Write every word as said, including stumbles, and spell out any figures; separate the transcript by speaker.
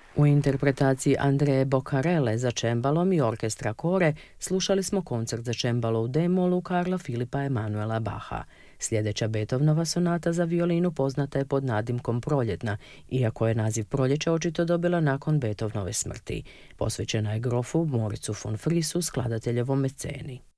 Speaker 1: U interpretaciji Andreje Boccarele za čembalom i orkestra Kore slušali smo koncert za čembalo u D-molu Karla Filipa Emanuela Bacha. Sljedeća Beethovenova sonata za violinu poznata je pod nadimkom Proljetna, iako je naziv Proljeća očito dobila nakon Beethovenove smrti. Posvećena je grofu Moricu von Frisu, skladateljevom meceni.